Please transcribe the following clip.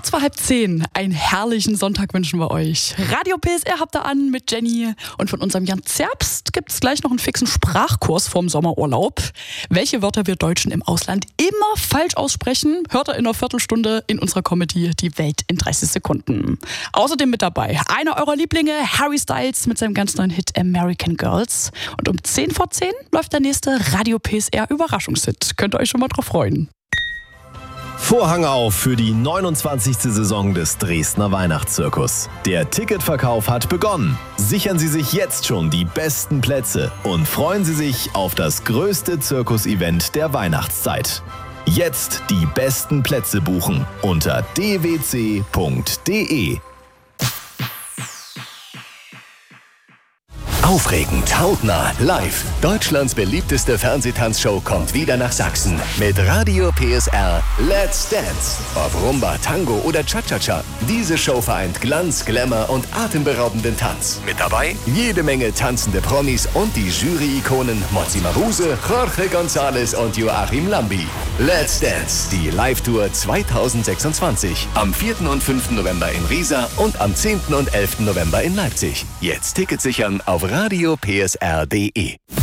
Kurz vor 9:30. Einen herrlichen Sonntag wünschen wir euch. Radio PSR habt ihr an mit Jenny. Und von unserem Jan Zerbst gibt's gleich noch einen fixen Sprachkurs vorm Sommerurlaub. Welche Wörter wir Deutschen im Ausland immer falsch aussprechen, hört ihr in einer Viertelstunde in unserer Comedy Die Welt in 30 Sekunden. Außerdem mit dabei einer eurer Lieblinge, Harry Styles mit seinem ganz neuen Hit American Girls. Und um 10:10 läuft der nächste Radio PSR Überraschungshit. Könnt ihr euch schon mal drauf freuen. Vorhang auf für die 29. Saison des Dresdner Weihnachtszirkus. Der Ticketverkauf hat begonnen. Sichern Sie sich jetzt schon die besten Plätze und freuen Sie sich auf das größte Zirkusevent der Weihnachtszeit. Jetzt die besten Plätze buchen unter dwc.de. Aufregend, hautnah, live. Deutschlands beliebteste Fernsehtanzshow kommt wieder nach Sachsen mit Radio PSR Let's Dance. Ob Rumba, Tango oder Cha-Cha-Cha, diese Show vereint Glanz, Glamour und atemberaubenden Tanz. Mit dabei jede Menge tanzende Promis und die Jury-Ikonen Mozzi Mabuse, Jorge González und Joachim Lambi. Let's Dance, die Live-Tour 2026. Am 4. und 5. November in Riesa und am 10. und 11. November in Leipzig. Jetzt Tickets sichern auf radiopsr.de.